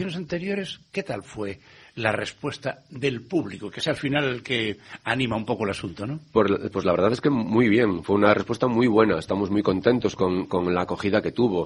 anteriores, ¿qué tal fue la respuesta del público, que es al final el que anima un poco el asunto, ¿no? Pues la verdad es que muy bien, fue una respuesta muy buena, estamos muy contentos con la acogida que tuvo.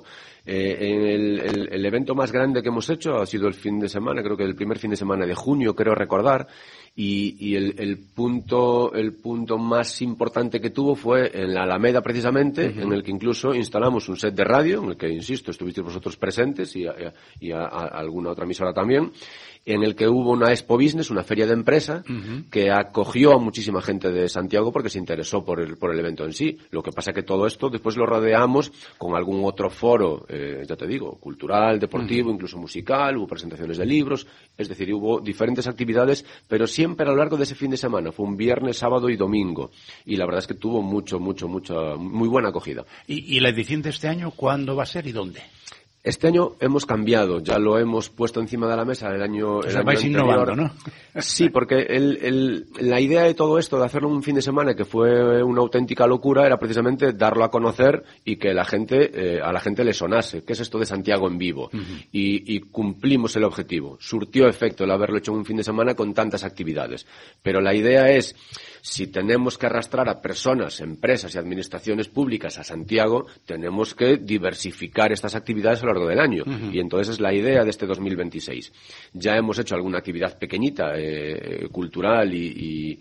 El evento más grande que hemos hecho ha sido el fin de semana, creo que el primer fin de semana de junio, creo recordar, y el punto más importante que tuvo fue en la Alameda precisamente, en el que incluso instalamos un set de radio, en el que, insisto, estuvisteis vosotros presentes y a alguna otra emisora también, en el que hubo una Expo Business, una feria de empresa, que acogió a muchísima gente de Santiago porque se interesó por el evento en sí. Lo que pasa que todo esto después lo rodeamos con algún otro foro, ya te digo, cultural, deportivo, incluso musical, hubo presentaciones de libros, es decir, hubo diferentes actividades, pero siempre a lo largo de ese fin de semana, fue un viernes, sábado y domingo, y la verdad es que tuvo mucha, muy buena acogida. ¿Y la edición de este año cuándo va a ser y dónde? Este año hemos cambiado, ya lo hemos puesto encima de la mesa el año vais innovando, ¿no? Sí, porque la idea de todo esto, de hacerlo un fin de semana, que fue una auténtica locura, era precisamente darlo a conocer y que a la gente le sonase. ¿Qué es esto de Santiago en vivo? Y cumplimos el objetivo. Surtió efecto el haberlo hecho en un fin de semana con tantas actividades. Pero la idea es, si tenemos que arrastrar a personas, empresas y administraciones públicas a Santiago, tenemos que diversificar estas actividades a lo largo del año. Y entonces es la idea de este 2026. Ya hemos hecho alguna actividad pequeñita, cultural y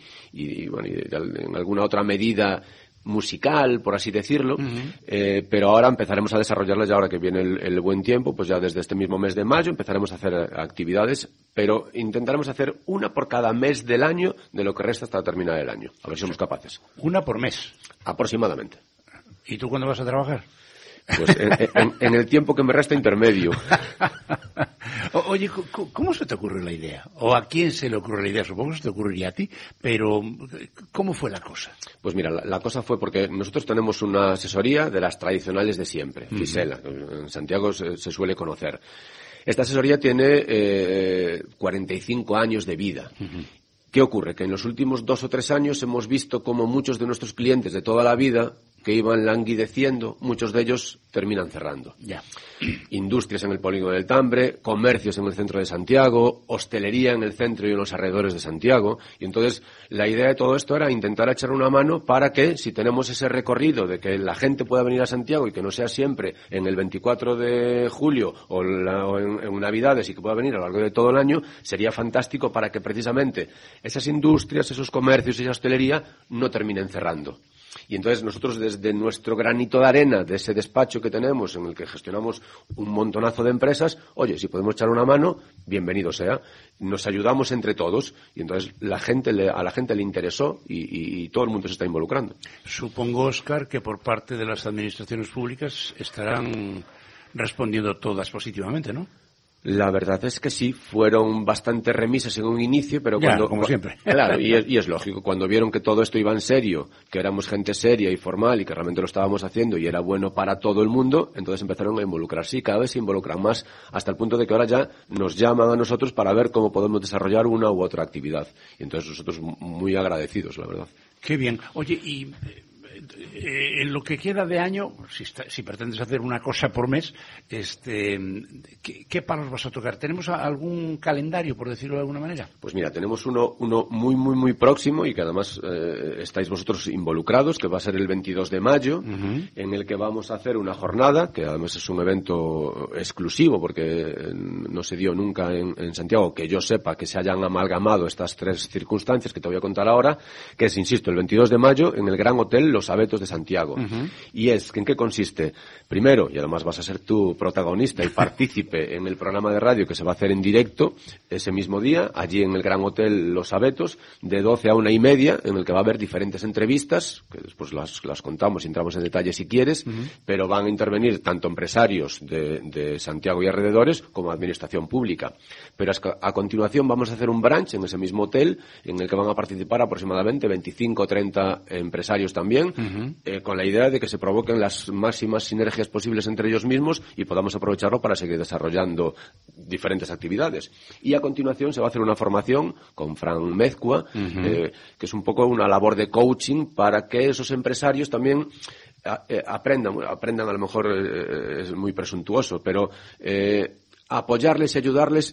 en alguna otra medida musical, por así decirlo, pero ahora empezaremos a desarrollarlas, ya ahora que viene el buen tiempo, pues ya desde este mismo mes de mayo empezaremos a hacer actividades, pero intentaremos hacer una por cada mes del año de lo que resta hasta terminar el año, a ver si somos capaces. ¿Una por mes? Aproximadamente. ¿Y tú cuándo vas a trabajar? Pues en el tiempo que me resta intermedio. Oye, ¿cómo se te ocurre la idea? ¿O a quién se le ocurre la idea? Supongo que se te ocurriría a ti, pero ¿cómo fue la cosa? Pues mira, la cosa fue porque nosotros tenemos una asesoría de las tradicionales de siempre, Fisela, en Santiago se suele conocer. Esta asesoría tiene 45 años de vida. ¿Qué ocurre? Que en los últimos 2 o 3 años hemos visto como muchos de nuestros clientes de toda la vida que iban languideciendo, muchos de ellos terminan cerrando. Ya. Industrias en el polígono del Tambre, comercios en el centro de Santiago, hostelería en el centro y en los alrededores de Santiago. Y entonces la idea de todo esto era intentar echar una mano para que, si tenemos ese recorrido de que la gente pueda venir a Santiago y que no sea siempre en el 24 de julio o en Navidades y que pueda venir a lo largo de todo el año, sería fantástico para que precisamente esas industrias, esos comercios y esa hostelería no terminen cerrando. Y entonces nosotros desde nuestro granito de arena, de ese despacho que tenemos en el que gestionamos un montonazo de empresas, oye, si podemos echar una mano, bienvenido sea. Nos ayudamos entre todos y entonces a la gente le interesó y todo el mundo se está involucrando. Supongo, Óscar, que por parte de las administraciones públicas estarán respondiendo todas positivamente, ¿no? La verdad es que sí, fueron bastante remisas en un inicio, pero como siempre. Claro, y es lógico, cuando vieron que todo esto iba en serio, que éramos gente seria y formal y que realmente lo estábamos haciendo y era bueno para todo el mundo, entonces empezaron a involucrarse y cada vez se involucran más, hasta el punto de que ahora ya nos llaman a nosotros para ver cómo podemos desarrollar una u otra actividad. Y entonces nosotros muy agradecidos, la verdad. Qué bien. Oye, y en lo que queda de año, si pretendes hacer una cosa por mes, ¿qué palos vas a tocar? ¿Tenemos algún calendario, por decirlo de alguna manera? Pues mira, tenemos uno muy próximo y que además estáis vosotros involucrados, que va a ser el 22 de mayo, en el que vamos a hacer una jornada, que además es un evento exclusivo, porque no se dio nunca en Santiago, que yo sepa que se hayan amalgamado estas 3 circunstancias que te voy a contar ahora, que es, insisto, el 22 de mayo en el Gran Hotel Los Abetos de Santiago. Y ¿en qué consiste? Primero, y además vas a ser tú protagonista y partícipe en el programa de radio que se va a hacer en directo ese mismo día, allí en el Gran Hotel Los Abetos, de 12 a 1:30, en el que va a haber diferentes entrevistas, que después las contamos y entramos en detalle si quieres, pero van a intervenir tanto empresarios de Santiago y alrededores como administración pública. Pero a continuación vamos a hacer un brunch en ese mismo hotel, en el que van a participar aproximadamente 25 o 30 empresarios también, con la idea de que se provoquen las máximas sinergias posibles entre ellos mismos y podamos aprovecharlo para seguir desarrollando diferentes actividades. Y a continuación se va a hacer una formación con Fran Mezcua, que es un poco una labor de coaching para que esos empresarios también aprendan, a lo mejor es muy presuntuoso, pero apoyarles y ayudarles